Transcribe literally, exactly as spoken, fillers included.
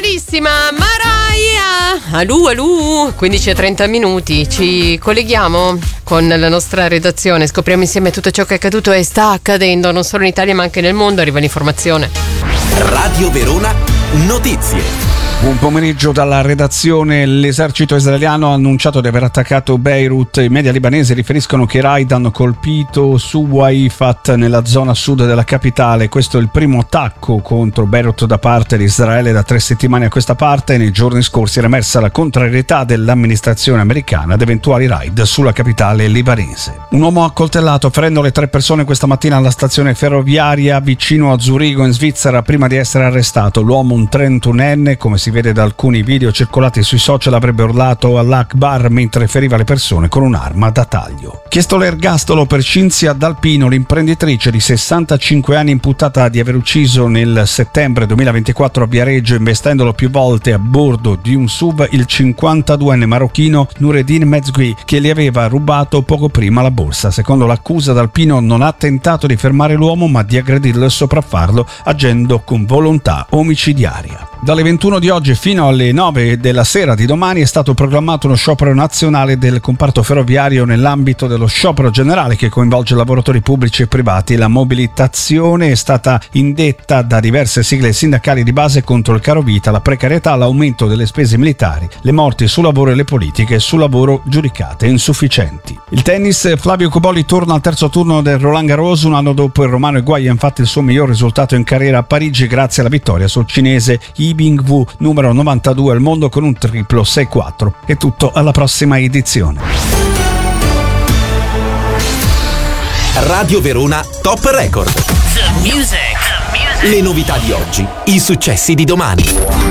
giovanissima Mariah. Alù, alù, quindici e trenta minuti. Ci colleghiamo con la nostra redazione. Scopriamo insieme tutto ciò che è accaduto e sta accadendo non solo in Italia ma anche nel mondo. Arriva l'informazione. Radio Verona Notizie. Buon pomeriggio dalla redazione. L'esercito israeliano ha annunciato di aver attaccato Beirut. I media libanesi riferiscono che i raid hanno colpito su Waifat nella zona sud della capitale. Questo è il primo attacco contro Beirut da parte di Israele da tre settimane a questa parte. Nei giorni scorsi era emersa la contrarietà dell'amministrazione americana ad eventuali raid sulla capitale libanese. Un uomo ha accoltellato ferendo le tre persone questa mattina alla stazione ferroviaria vicino a Zurigo in Svizzera prima di essere arrestato. L'uomo, un trentunenne, come si vede da alcuni video circolati sui social, avrebbe urlato all'Akbar mentre feriva le persone con un'arma da taglio. Chiesto l'ergastolo per Cinzia D'Alpino, l'imprenditrice di sessantacinque anni imputata di aver ucciso nel settembre duemilaventiquattro a Viareggio, investendolo più volte a bordo di un S U V, il cinquantaduenne marocchino Noureddin Mezgui, che le aveva rubato poco prima la borsa. Secondo l'accusa, D'Alpino non ha tentato di fermare l'uomo ma di aggredirlo e sopraffarlo agendo con volontà omicidiaria. Dalle ventuno di oggi fino alle nove della sera di domani è stato proclamato uno sciopero nazionale del comparto ferroviario nell'ambito dello sciopero generale che coinvolge lavoratori pubblici e privati. La mobilitazione è stata indetta da diverse sigle sindacali di base contro il carovita, la precarietà, l'aumento delle spese militari, le morti sul lavoro e le politiche sul lavoro giudicate insufficienti. Il tennis, Flavio Cobolli torna al terzo turno del Roland Garros. Un anno dopo il romano Higuaín ha infatti il suo miglior risultato in carriera a Parigi grazie alla vittoria sul cinese Yi Bingwu, numero novantadue al mondo con un triplo sei quattro. È tutto, alla prossima edizione. Radio Verona Top Record. The music. The music. Le novità di oggi, i successi di domani.